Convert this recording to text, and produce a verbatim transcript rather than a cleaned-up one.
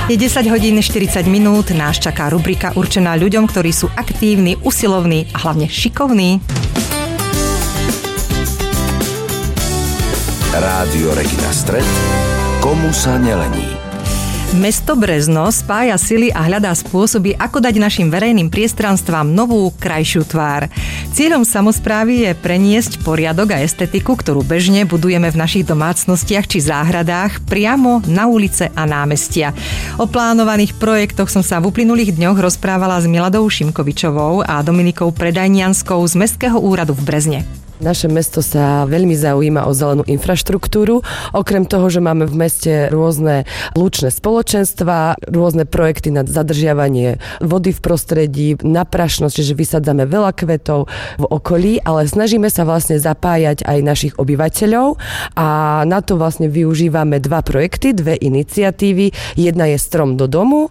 Je desať hodín štyridsať minút, nás čaká rubrika určená ľuďom, ktorí sú aktívni, usilovní a hlavne šikovní. Rádio Regina Stred, komu sa nelení. Mesto Brezno spája sily a hľadá spôsoby, ako dať našim verejným priestranstvám novú, krajšiu tvár. Cieľom samosprávy je preniesť poriadok a estetiku, ktorú bežne budujeme v našich domácnostiach či záhradách, priamo na ulice a námestia. O plánovaných projektoch som sa v uplynulých dňoch rozprávala s Miladou Šimkovičovou a Dominikou Predajnianskou z Mestského úradu v Brezne. Naše mesto sa veľmi zaujíma o zelenú infraštruktúru. Okrem toho, že máme v meste rôzne lučné spoločenstva, rôzne projekty na zadržiavanie vody v prostredí, na prašnosť, čiže vysadáme veľa kvetov v okolí, ale snažíme sa vlastne zapájať aj našich obyvateľov a na to vlastne využívame dva projekty, dve iniciatívy. Jedna je Strom do domu